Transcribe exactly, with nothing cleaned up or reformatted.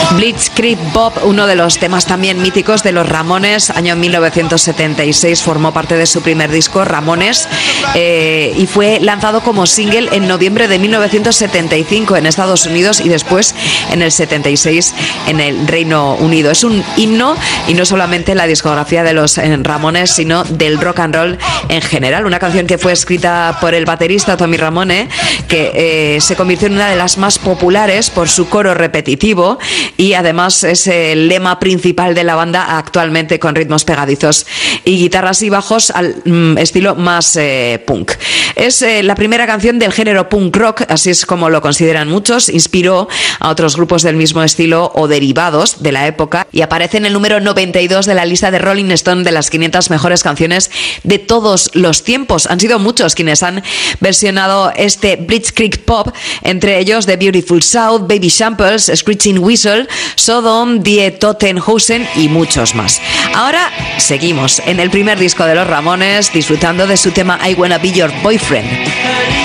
Blitzkrieg Bob, uno de los temas también míticos de los Ramones, año mil novecientos setenta y seis, formó parte de su primer disco, Ramones, eh, y fue lanzado como single en noviembre de mil novecientos setenta y cinco en Estados Unidos y después en el setenta y seis en el Reino Unido. Es un himno, y no solamente la discografía de los eh, Ramones, sino del rock and roll en general. Una canción que fue escrita por el baterista Tommy Ramone, que eh, se convirtió en una de las más populares por su coro repetitivo, y además es el lema principal de la banda actualmente, con ritmos pegadizos y guitarras y bajos al mm, estilo más eh, punk. Es eh, la primera canción del género punk rock, así es como lo consideran muchos. Inspiró a otros grupos del mismo estilo o derivados de la época, y aparece en el número noventa y dos de la lista de Rolling Stone de las quinientas mejores canciones de todos los tiempos. Han sido muchos quienes han versionado este Blitzkrieg Pop, entre ellos The Beautiful South, Baby Shambles, Screeching Whistle, Sodom, Die Totenhausen y muchos más. Ahora seguimos en el primer disco de los Ramones, disfrutando de su tema I Wanna Be Your Boyfriend.